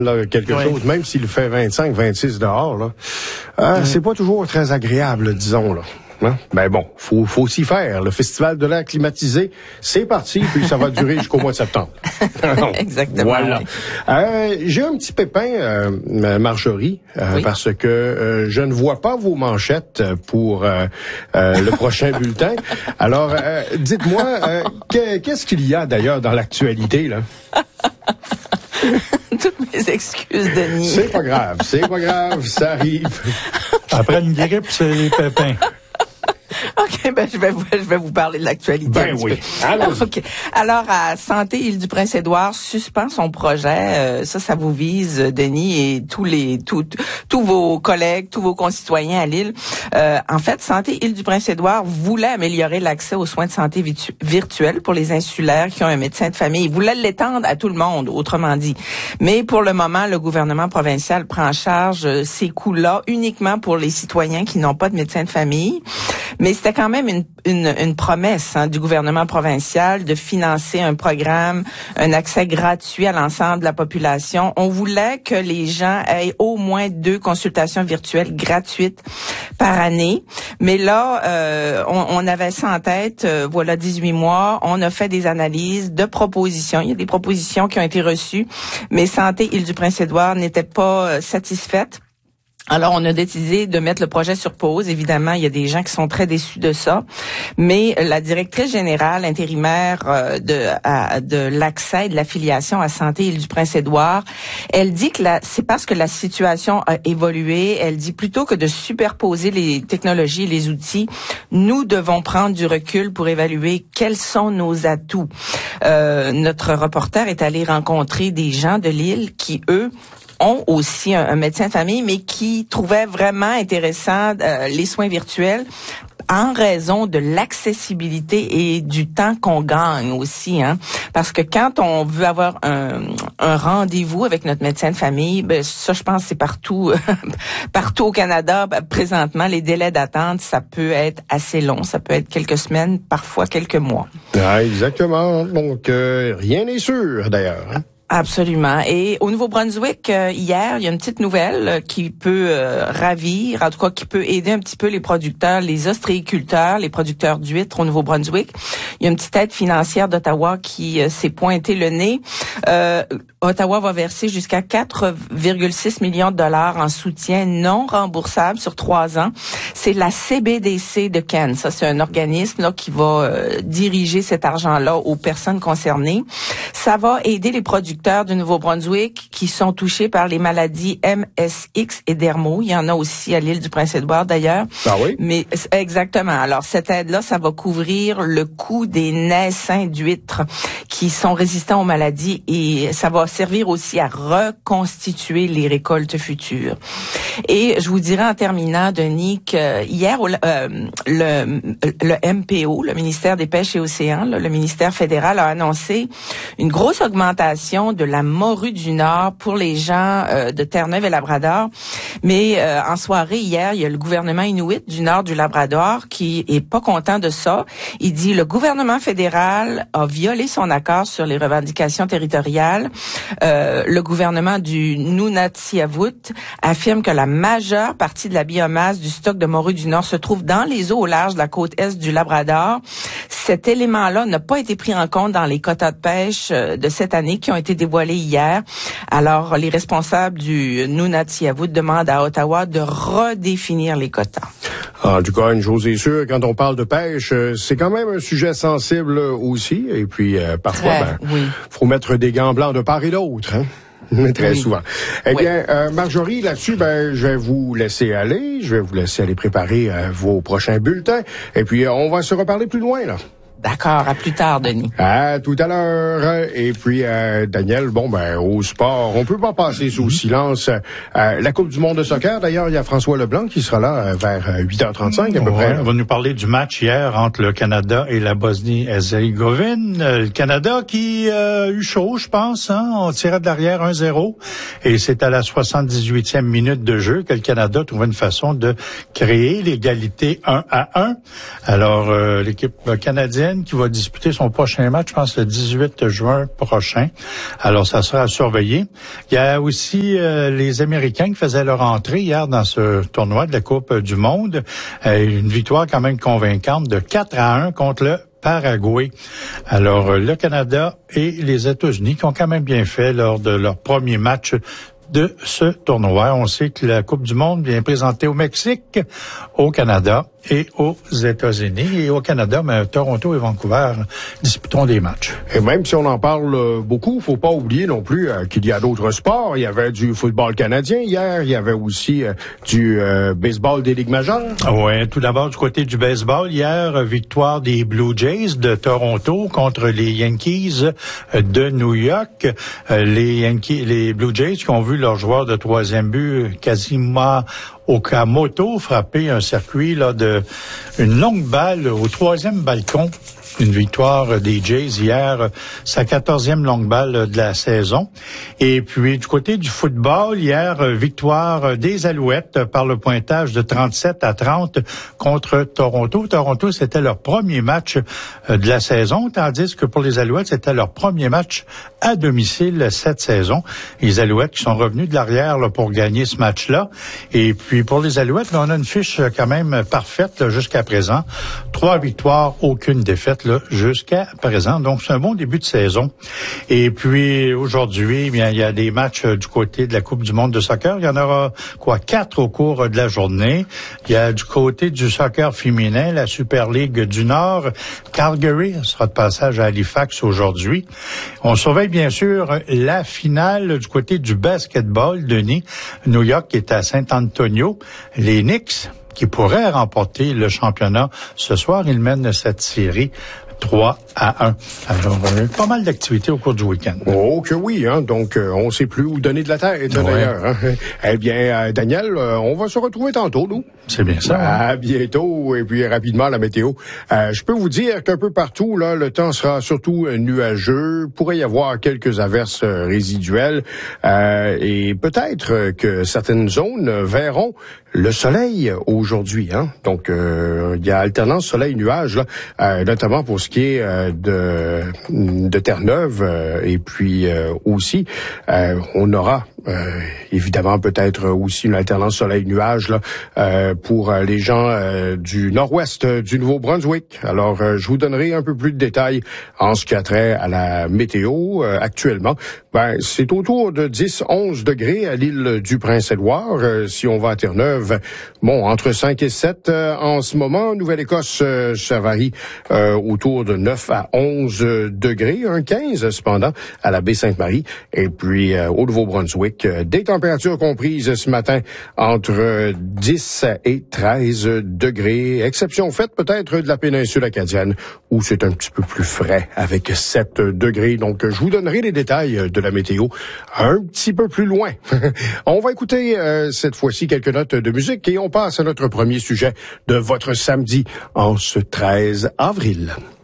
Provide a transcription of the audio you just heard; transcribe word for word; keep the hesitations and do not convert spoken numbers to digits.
Là, quelque oui. chose, même s'il fait vingt-cinq, vingt-six dehors, là, euh, mmh. c'est pas toujours très agréable, disons, là. Hein? Ben bon, faut, faut s'y faire. Le Festival de l'air climatisé, c'est parti, puis ça va durer jusqu'au mois de septembre. Exactement. Voilà. Oui. Euh, j'ai un petit pépin, euh, Marjorie, euh, oui. parce que euh, je ne vois pas vos manchettes pour euh, euh, le prochain bulletin. Alors, euh, dites-moi, euh, qu'est-ce qu'il y a d'ailleurs dans l'actualité, là? Toutes mes excuses, Denis. C'est pas grave, c'est pas grave, ça arrive. Après une grippe, c'est les pépins. OK, ben je vais vous, je vais vous parler de l'actualité. Ben oui. Alors, OK. Alors, à Santé Île-du-Prince-Édouard suspend son projet. Euh, ça, ça vous vise, Denis, et tous les tous tous vos collègues, tous vos concitoyens à l'île. Euh, en fait, Santé Île-du-Prince-Édouard voulait améliorer l'accès aux soins de santé virtu- virtuels pour les insulaires qui ont un médecin de famille. Il voulait l'étendre à tout le monde, autrement dit. Mais pour le moment, le gouvernement provincial prend en charge ces coûts-là uniquement pour les citoyens qui n'ont pas de médecin de famille. Mais c'était quand même une, une, une promesse hein, du gouvernement provincial de financer un programme, un accès gratuit à l'ensemble de la population. On voulait que les gens aient au moins deux consultations virtuelles gratuites par année. Mais là, euh, on, on avait ça en tête, euh, voilà dix-huit mois. On a fait des analyses de propositions. Il y a des propositions qui ont été reçues, mais Santé Île-du-Prince-Édouard n'était pas euh, satisfaite. Alors, on a décidé de mettre le projet sur pause. Évidemment, il y a des gens qui sont très déçus de ça. Mais la directrice générale intérimaire euh, de, à, de l'accès et de l'affiliation à Santé Île-du-Prince-Édouard, elle dit que la, c'est parce que la situation a évolué. Elle dit plutôt que de superposer les technologies et les outils, nous devons prendre du recul pour évaluer quels sont nos atouts. Euh, notre reporter est allé rencontrer des gens de l'île qui, eux, ont aussi un, un médecin de famille, mais qui trouvaient vraiment intéressant euh, les soins virtuels en raison de l'accessibilité et du temps qu'on gagne aussi, hein. Parce que quand on veut avoir un, un rendez-vous avec notre médecin de famille, ben ça, je pense, c'est partout, partout au Canada. Ben, présentement, les délais d'attente, ça peut être assez long. Ça peut être quelques semaines, parfois quelques mois. Ah, exactement. Donc, euh, rien n'est sûr, d'ailleurs, hein. Absolument. Et au Nouveau-Brunswick, euh, hier, il y a une petite nouvelle euh, qui peut euh, ravir, en tout cas qui peut aider un petit peu les producteurs, les ostréiculteurs, les producteurs d'huîtres au Nouveau-Brunswick. Il y a une petite aide financière d'Ottawa qui euh, s'est pointé le nez. Euh, Ottawa va verser jusqu'à quatre virgule six millions de dollars en soutien non remboursable sur trois ans. C'est la C B D C de Ken. Ça, c'est un organisme là qui va euh, diriger cet argent-là aux personnes concernées. Ça va aider les producteurs du Nouveau-Brunswick qui sont touchés par les maladies M S X et Dermo. Il y en a aussi à l'île du Prince-Édouard d'ailleurs. Ah oui? Mais exactement. Alors cette aide-là, ça va couvrir le coût des naissins d'huîtres qui sont résistants aux maladies et ça va servir aussi à reconstituer les récoltes futures. Et je vous dirais en terminant, Denis, que hier euh, le, le M P O, le ministère des Pêches et Océans, là, le ministère fédéral a annoncé une grosse augmentation de la morue du Nord pour les gens euh, de Terre-Neuve et Labrador. Mais euh, en soirée, hier, il y a le gouvernement inuit du Nord du Labrador qui est pas content de ça. Il dit le gouvernement fédéral a violé son accord sur les revendications territoriales. Euh, le gouvernement du Nunavut affirme que la majeure partie de la biomasse du stock de morue du Nord se trouve dans les eaux au large de la côte est du Labrador. Cet élément-là n'a pas été pris en compte dans les quotas de pêche de cette année qui ont été dévoilés hier. Alors, les responsables du Nunavut demandent à Ottawa de redéfinir les quotas. En tout cas, une chose est sûre, quand on parle de pêche, c'est quand même un sujet sensible aussi. Et puis, euh, parfois, Très, ben, oui. faut mettre des gants blancs de part et d'autre, hein? Très oui. souvent. Eh oui. bien, euh, Marjorie, là-dessus, ben, je vais vous laisser aller. Je vais vous laisser aller préparer euh, vos prochains bulletins. Et puis, euh, on va se reparler plus loin, là. D'accord, à plus tard, Denis. À tout à l'heure. Et puis, euh, Daniel, bon, ben, au sport, on peut pas passer sous silence euh, la Coupe du monde de soccer. D'ailleurs, il y a François Leblanc qui sera là euh, vers huit heures trente-cinq à peu ouais, près. On va nous parler du match hier entre le Canada et la Bosnie-Herzégovine. Le Canada qui euh, a eu chaud, je pense. Hein? On tirait de l'arrière un zéro. Et c'est à la soixante-dix-huitième minute de jeu que le Canada trouvait une façon de créer l'égalité un à un. Alors, euh, l'équipe canadienne Nouvelle-Zélande qui va disputer son prochain match, je pense, le dix-huit juin prochain. Alors, ça sera à surveiller. Il y a aussi euh, les Américains qui faisaient leur entrée hier dans ce tournoi de la Coupe du Monde. Euh, une victoire quand même convaincante de quatre à un contre le Paraguay. Alors, le Canada et les États-Unis qui ont quand même bien fait lors de leur premier match de ce tournoi. On sait que la Coupe du Monde vient présentée au Mexique, au Canada et aux États-Unis. Et au Canada, mais Toronto et Vancouver disputeront des matchs. Et même si on en parle beaucoup, faut pas oublier non plus euh, qu'il y a d'autres sports. Il y avait du football canadien hier, il y avait aussi euh, du euh, baseball des ligues majeures. Oui, tout d'abord du côté du baseball, hier, victoire des Blue Jays de Toronto contre les Yankees de New York. Les Yankees, les Blue Jays qui ont vu leur joueur de troisième but, Kazuma Okamoto, frapper un circuit là de une longue balle au troisième balcon. Une victoire des Jays hier, sa quatorzième longue balle de la saison. Et puis, du côté du football, hier, victoire des Alouettes par le pointage de trente-sept à trente contre Toronto. Toronto, c'était leur premier match de la saison, tandis que pour les Alouettes, c'était leur premier match à domicile cette saison. Les Alouettes qui sont revenus de l'arrière là, pour gagner ce match-là. Et puis, pour les Alouettes, là, on a une fiche quand même parfaite là, jusqu'à présent. Trois victoires, aucune défaite là, jusqu'à présent. Donc, c'est un bon début de saison. Et puis, aujourd'hui, bien, il y a des matchs du côté de la Coupe du monde de soccer. Il y en aura, quoi, quatre au cours de la journée. Il y a du côté du soccer féminin, la Super League du Nord. Calgary sera de passage à Halifax aujourd'hui. On surveille, bien sûr, la finale du côté du basketball, Denis. New York est à Saint-Antonio. Les Knicks, qui pourraient remporter le championnat ce soir, ils mènent cette série trois à un. Alors, euh, pas mal d'activités au cours du week-end. Oh que oui, hein. Donc, euh, on ne sait plus où donner de la tête, ouais. D'ailleurs. Hein? Eh bien, euh, Daniel, euh, on va se retrouver tantôt, nous. C'est bien ça. À hein? bientôt, et puis rapidement, la météo. Euh, je peux vous dire qu'un peu partout, là, le temps sera surtout nuageux. Pourrait y avoir quelques averses résiduelles. Euh, et peut-être que certaines zones verront le soleil aujourd'hui. Hein? Donc, euh, il y a alternance soleil-nuage, là, euh, notamment pour ce qui est euh, de, de Terre-Neuve. Euh, et puis euh, aussi, euh, on aura euh, évidemment peut-être aussi une alternance soleil-nuage là, euh, pour les gens euh, du nord-ouest du Nouveau-Brunswick. Alors, euh, je vous donnerai un peu plus de détails en ce qui a trait à la météo euh, actuellement. Ben, c'est autour de dix à onze degrés à l'île du Prince-Édouard. Euh, si on va à Terre-Neuve, bon, entre cinq et sept euh, en ce moment. Nouvelle-Écosse, euh, ça varie euh, autour de neuf à onze degrés, un quinze cependant à la baie Sainte-Marie. Et puis, euh, au Nouveau-Brunswick, euh, des températures comprises ce matin entre dix et treize degrés. Exception faite peut-être de la péninsule acadienne où c'est un petit peu plus frais avec sept degrés. Donc, je vous donnerai les détails de la météo un petit peu plus loin. On va écouter euh, cette fois-ci quelques notes de musique et on passe à notre premier sujet de votre samedi en ce treize avril.